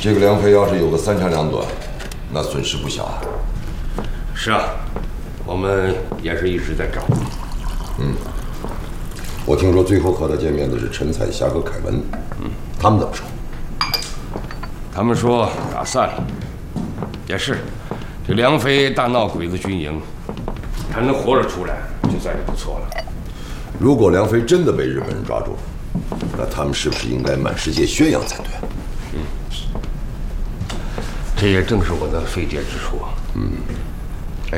这个梁飞要是有个3长2短，那损失不小啊。 是啊，我们也是一直在找。 我听说最后和他见面的是陈彩霞和凯文，他们怎么说？ 他们说打散了，也是。这梁飞大闹鬼子军营，他能活着出来，就算是不错了。 如果梁飞真的被日本人抓住，那他们是不是应该满世界宣扬才对？ 这也正是我的费解之处。